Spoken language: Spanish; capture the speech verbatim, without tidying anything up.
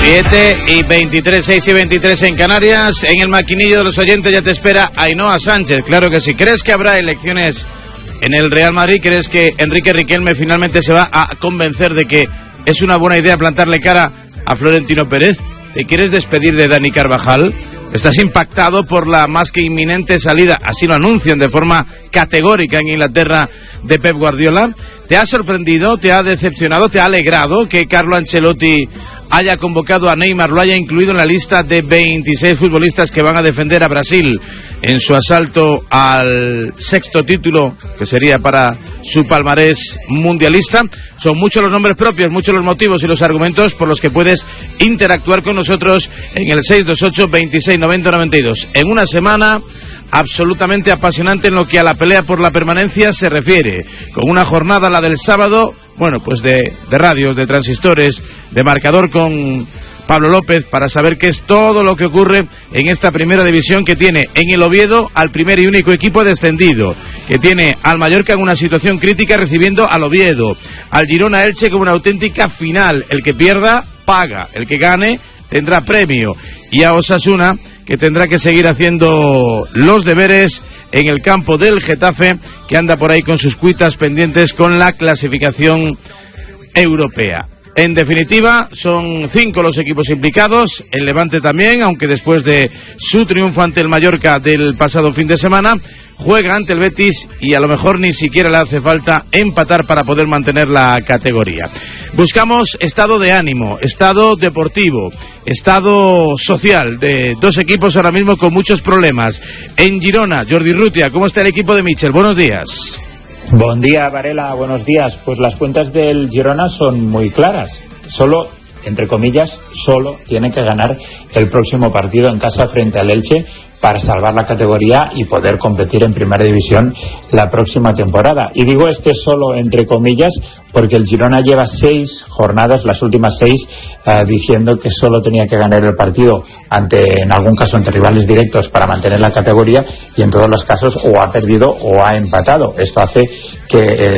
siete y veintitrés, seis y veintitrés en Canarias. En el maquinillo de los oyentes ya te espera Ainhoa Sánchez. Claro que sí. ¿Crees que habrá elecciones en el Real Madrid? ¿Crees que Enrique Riquelme finalmente se va a convencer de que es una buena idea plantarle cara a Florentino Pérez? ¿Te quieres despedir de Dani Carvajal? ¿Estás impactado por la más que inminente salida, así lo anuncian de forma categórica en Inglaterra, de Pep Guardiola? ¿Te ha sorprendido, te ha decepcionado, te ha alegrado que Carlo Ancelotti haya convocado a Neymar, lo haya incluido en la lista de veintiséis futbolistas que van a defender a Brasil en su asalto al sexto título, que sería para su palmarés mundialista? Son muchos los nombres propios, muchos los motivos y los argumentos por los que puedes interactuar con nosotros en el seis dos ocho, veintiséis, noventa, noventa y dos. En una semana absolutamente apasionante en lo que a la pelea por la permanencia se refiere, con una jornada, la del sábado, bueno, pues de, de radios, de transistores, de marcador con Pablo López, para saber qué es todo lo que ocurre en esta primera división, que tiene en el Oviedo al primer y único equipo descendido, que tiene al Mallorca en una situación crítica recibiendo al Oviedo, al Girona Elche con una auténtica final, el que pierda paga, el que gane tendrá premio, y a Osasuna, que tendrá que seguir haciendo los deberes en el campo del Getafe, que anda por ahí con sus cuitas pendientes con la clasificación europea. En definitiva, son cinco los equipos implicados, el Levante también, aunque después de su triunfo ante el Mallorca del pasado fin de semana, juega ante el Betis y a lo mejor ni siquiera le hace falta empatar para poder mantener la categoría. Buscamos estado de ánimo, estado deportivo, estado social de dos equipos ahora mismo con muchos problemas. En Girona, Jordi Rutia, ¿cómo está el equipo de Michel? Buenos días. Buen día, Varela, buenos días. Pues las cuentas del Girona son muy claras. Solo, entre comillas, solo tiene que ganar el próximo partido en casa frente al Elche para salvar la categoría y poder competir en primera división la próxima temporada. Y digo este solo entre comillas porque el Girona lleva seis jornadas, las últimas seis, eh, diciendo que solo tenía que ganar el partido ante, en algún caso, ante rivales directos para mantener la categoría, y en todos los casos o ha perdido o ha empatado. Esto hace que el